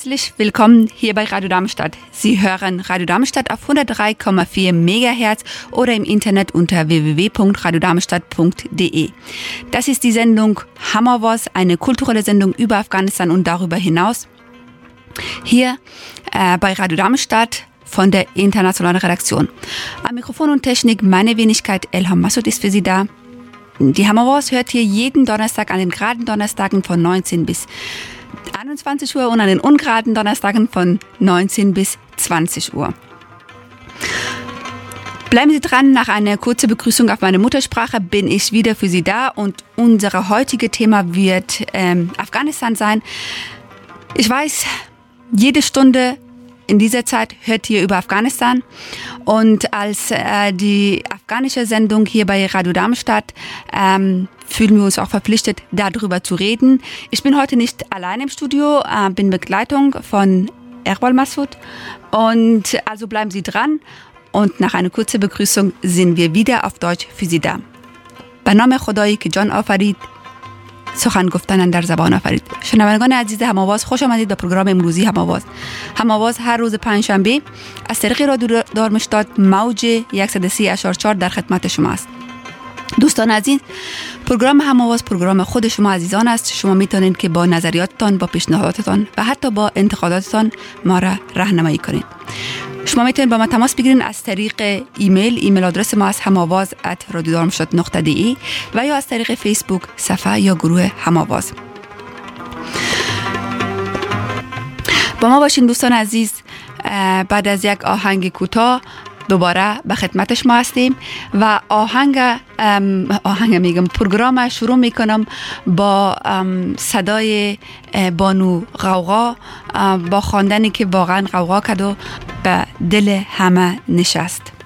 Herzlich willkommen hier bei Radio Darmstadt. Sie hören Radio Darmstadt auf 103,4 MHz oder im Internet unter www.radiodarmstadt.de. Das ist die Sendung Hammerwas, eine kulturelle Sendung über Afghanistan und darüber hinaus. Hier bei Radio Darmstadt von der internationalen Redaktion. Am Mikrofon und Technik meine Wenigkeit Elham Massoud ist für Sie da. Die Hammerwas hört hier jeden Donnerstag an den geraden Donnerstagen von 19 bis 21 Uhr und an den ungeraden Donnerstagen von 19 bis 20 Uhr. Bleiben Sie dran, nach einer kurzen Begrüßung auf meine Muttersprache bin ich wieder für Sie da und unser heutiges Thema wird Afghanistan sein. Ich weiß, jede Stunde in dieser Zeit hört ihr über Afghanistan und als die afghanische Sendung hier bei Radio Darmstadt fühlen wir uns auch verpflichtet, darüber zu reden. Ich bin heute nicht allein im Studio, bin Begleitung von Erbal Massoud und also bleiben Sie dran und nach einer kurzen Begrüßung sind wir wieder auf Deutsch für Sie da. به نام خدایی که جان آفرید سخن گفتن در زبان آفرید. شنوندگان عزیز هماواز خوش آمدید به پروگرام امروزی هماواز. هماواز هر روز پنجشنبه از طریق رادیو دارمشتاد موج 103.4 در خدمت شما است. دوستان عزیز، پروگرام هماواز پروگرام خود شما عزیزان است. شما میتونید که با نظریاتتان، با پیشنهاداتتان و حتی با انتقاداتتان ما را راهنمایی کنید. شما میتونید با ما تماس بگیرید از طریق ایمیل آدرس ما است hamawaz@radiodarmstadt.de و یا از طریق فیسبوک صفحه یا گروه هماواز. با ما باشین دوستان عزیز. بعد از یک آهنگ کوتاه دوباره به خدمت شما هستیم و پروگرام شروع میکنم با صدای بانو غوغا با خواندنی که واقعا غوغا کرد و به دل همه نشست.